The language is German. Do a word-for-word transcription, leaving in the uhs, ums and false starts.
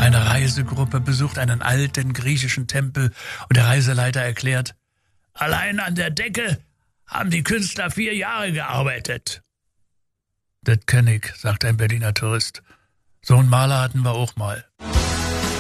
Eine Reisegruppe besucht einen alten griechischen Tempel und der Reiseleiter erklärt, allein an der Decke haben die Künstler vier Jahre gearbeitet. Das kenn ich, sagt ein Berliner Tourist. So einen Maler hatten wir auch mal.